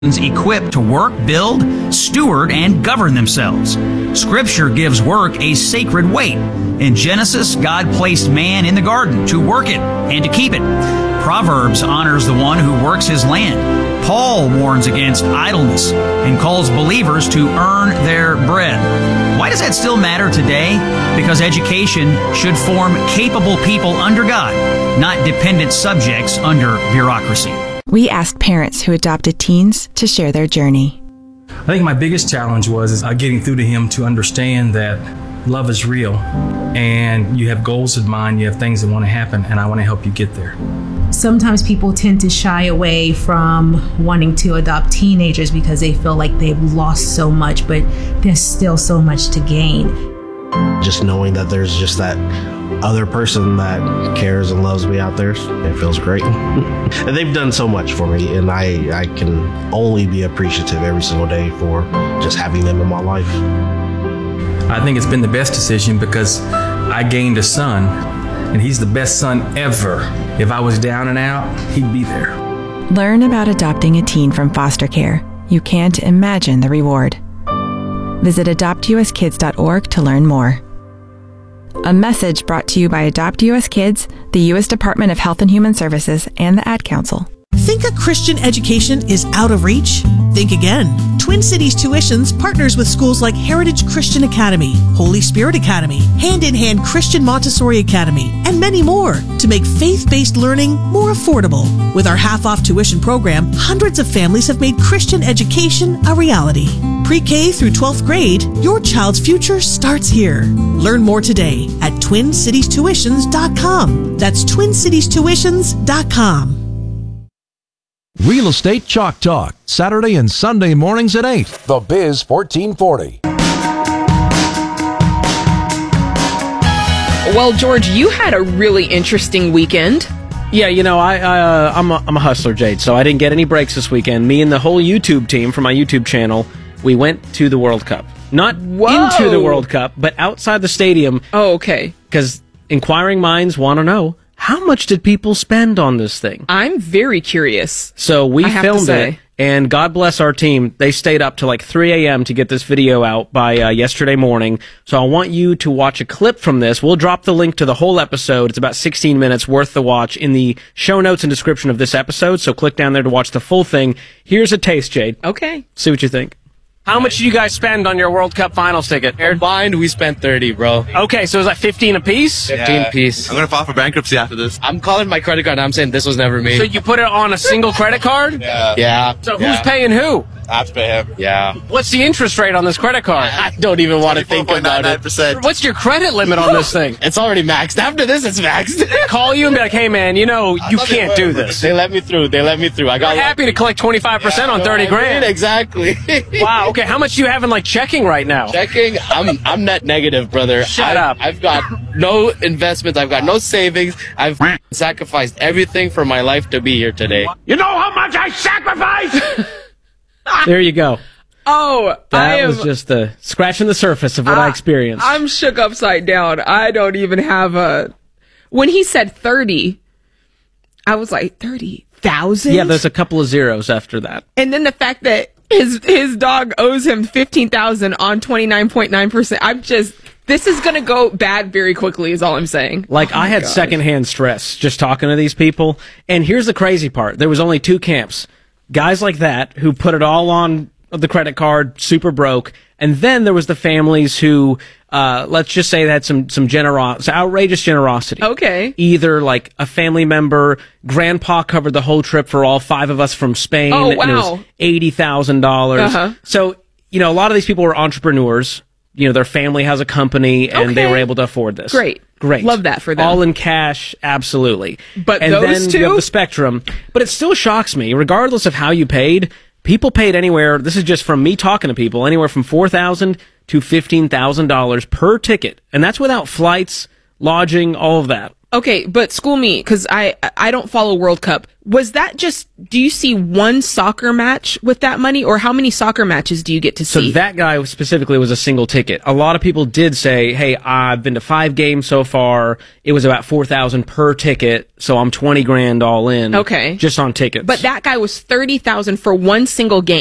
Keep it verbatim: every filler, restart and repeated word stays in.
equipped to work, build, steward, and govern themselves. Scripture gives work a sacred weight. In Genesis, God placed man in the garden to work it and to keep it. Proverbs honors the one who works his land. Paul warns against idleness and calls believers to earn their bread. Why does that still matter today? Because education should form capable people under God, not dependent subjects under bureaucracy. We asked parents who adopted teens to share their journey. I think my biggest challenge was is, uh, getting through to him to understand that love is real and you have goals in mind, you have things that want to happen, and I want to help you get there. Sometimes people tend to shy away from wanting to adopt teenagers because they feel like they've lost so much, but there's still so much to gain. Just knowing that there's just that other person that cares and loves me out there, it feels great. And they've done so much for me, and I, I can only be appreciative every single day for just having them in my life. I think it's been the best decision because I gained a son, and he's the best son ever. If I was down and out, he'd be there. Learn about adopting a teen from foster care. You can't imagine the reward. Visit adopt u s kids dot org to learn more. A message brought to you by Adopt U S Kids, the U S Department of Health and Human Services, and the Ad Council. Think a Christian education is out of reach? Think again. Twin Cities Tuitions partners with schools like Heritage Christian Academy, Holy Spirit Academy, Hand in Hand Christian Montessori Academy, and many more to make faith-based learning more affordable. With our half-off tuition program, hundreds of families have made Christian education a reality. Pre-K through twelfth grade, your child's future starts here. Learn more today at twin cities tuitions dot com. That's twin cities tuitions dot com. Real Estate Chalk Talk, Saturday and Sunday mornings at eight. The Biz fourteen forty. Well, George, you had a really interesting weekend. Yeah, you know, I, uh, I'm, a, I'm a hustler, Jade, so I didn't get any breaks this weekend. Me and the whole YouTube team from my YouTube channel, we went to the World Cup. Not Whoa. into the World Cup, but outside the stadium. Oh, okay. Because inquiring minds want to know, how much did people spend on this thing? I'm very curious. So we I have filmed to say. it, and God bless our team. They stayed up to like three a.m. to get this video out by uh, yesterday morning. So I want you to watch a clip from this. We'll drop the link to the whole episode. It's about sixteen minutes worth the watch in the show notes and description of this episode. So click down there to watch the full thing. Here's a taste, Jade. Okay. See what you think. How much did you guys spend on your World Cup Finals ticket? Combined, we spent thirty, bro. Okay, so is that fifteen a piece? fifteen a piece. I'm gonna file for bankruptcy after this. I'm calling my credit card and I'm saying this was never me. So you put it on a single credit card? Yeah. Yeah. So Yeah. who's paying who? I have to pay him. Yeah. What's the interest rate on this credit card? I don't even want to think about it. What's your credit limit on this thing? It's already maxed. After this, it's maxed. They call you and be like, hey, man, you know, you can't do this. They let me through. They let me through. I got You're happy to collect twenty-five percent Yeah, on thirty I grand. mean, exactly. Wow, okay, how much do you have in, like, checking right now? Checking, I'm I'm net negative, brother. Shut I, up. I've got no investments. I've got no savings. I've sacrificed everything for my life to be here today. You know how much I sacrificed? There you go. Oh, That I am, was just the scratching the surface of what I, I experienced. I'm shook upside down. I don't even have a... When he said thirty, I was like, thirty thousand? Yeah, there's a couple of zeros after that. And then the fact that his his dog owes him fifteen thousand on twenty-nine point nine percent. I'm just... This is going to go bad very quickly is all I'm saying. Like, oh I had gosh. secondhand stress just talking to these people. And here's the crazy part. There was only two camps. Guys like that who put it all on the credit card, super broke. And then there was the families who, uh, let's just say they had some, some generos- outrageous generosity. Okay. Either like a family member, grandpa covered the whole trip for all five of us from Spain. Oh, And it was wow. eighty thousand dollars. Uh-huh. So, you know, a lot of these people were entrepreneurs. You know, their family has a company and they Okay. were able to afford this. Great. Great. Love that for them. All in cash, absolutely. But and those then two? you have the spectrum. But it still shocks me, regardless of how you paid, people paid anywhere, this is just from me talking to people, anywhere from four thousand dollars to fifteen thousand dollars per ticket. And that's without flights, lodging, all of that. Okay, but school me, because I I don't follow World Cup. Was that just, do you see one soccer match with that money, or how many soccer matches do you get to So see? that guy specifically was a single ticket. A lot of people did say, hey, I've been to five games so far. It was about four thousand per ticket, so I'm twenty grand all in. Okay. Just on tickets. But that guy was thirty thousand for one single game.